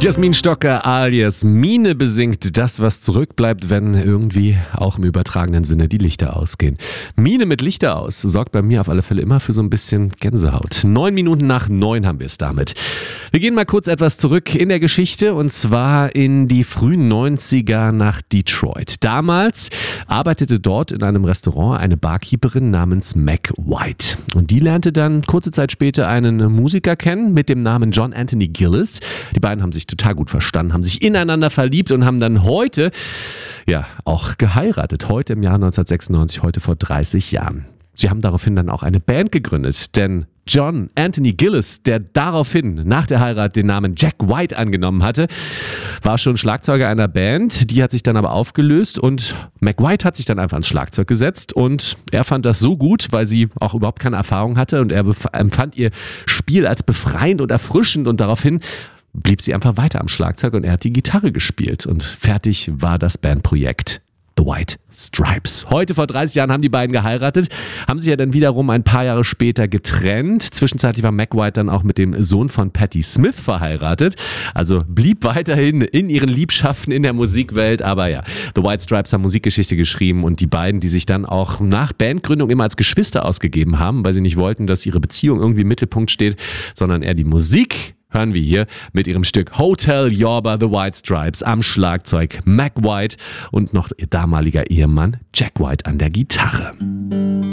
Jasmin Stocker alias Mine besingt das, was zurückbleibt, wenn irgendwie auch im übertragenen Sinne die Lichter ausgehen. Mine mit Lichter aus sorgt bei mir auf alle Fälle immer für so ein bisschen Gänsehaut. 9 Minuten nach 9 haben wir es damit. Wir gehen mal kurz etwas zurück in der Geschichte und zwar in die frühen 90er nach Detroit. Damals arbeitete dort in einem Restaurant eine Barkeeperin namens Meg White. Und die lernte dann kurze Zeit später einen Musiker kennen mit dem Namen John Anthony Gillis. Die beiden haben sich total gut verstanden, haben sich ineinander verliebt und haben dann heute auch geheiratet. Heute im Jahr 1996, heute vor 30 Jahren. Sie haben daraufhin dann auch eine Band gegründet, denn John Anthony Gillis, der daraufhin nach der Heirat den Namen Jack White angenommen hatte, war schon Schlagzeuger einer Band, die hat sich dann aber aufgelöst und Meg White hat sich dann einfach ans Schlagzeug gesetzt und er fand das so gut, weil sie auch überhaupt keine Erfahrung hatte und er empfand ihr Spiel als befreiend und erfrischend und daraufhin blieb sie einfach weiter am Schlagzeug und er hat die Gitarre gespielt und fertig war das Bandprojekt The White Stripes. Heute vor 30 Jahren haben die beiden geheiratet, haben sich ja dann wiederum ein paar Jahre später getrennt. Zwischenzeitlich war Meg White dann auch mit dem Sohn von Patti Smith verheiratet. Also blieb weiterhin in ihren Liebschaften in der Musikwelt. Aber ja, The White Stripes haben Musikgeschichte geschrieben und die beiden, die sich dann auch nach Bandgründung immer als Geschwister ausgegeben haben, weil sie nicht wollten, dass ihre Beziehung irgendwie im Mittelpunkt steht, sondern eher die Musik. Hören wir hier mit ihrem Stück Hotel Yorba, The White Stripes am Schlagzeug Meg White und noch ihr damaliger Ehemann Jack White an der Gitarre.